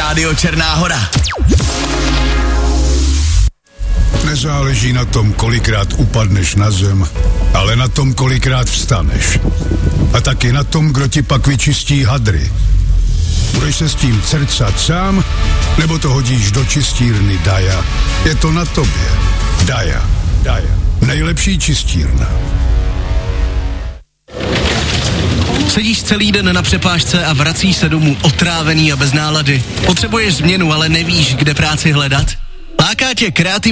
Rádio Černá Hora. Nezáleží na tom, kolikrát upadneš na zem, ale na tom, kolikrát vstaneš. A taky na tom, kdo ti pak vyčistí hadry. Budeš se s tím crcat sám, nebo to hodíš do čistírny Daja? Je to na tobě. Daja. Nejlepší čistírna. Sedíš celý den na přepážce a vracíš se domů otrávený a bez nálady. Potřebuješ změnu, ale nevíš, kde práci hledat? Láká tě kreativní